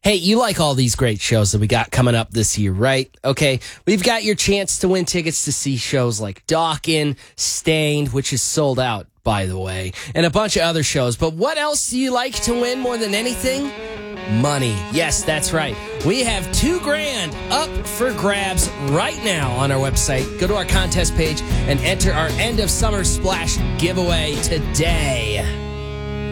Hey, you like all these great shows that we got coming up this year, right? Okay, we've got your chance to win tickets to see shows like Dawkins, Stained, which is sold out, by the way, and a bunch of other shows. But what else do you like to win more than anything? Money. Yes, that's right. We have $2,000 up for grabs right now on our website. Go to our contest page and enter our end of summer splash giveaway today.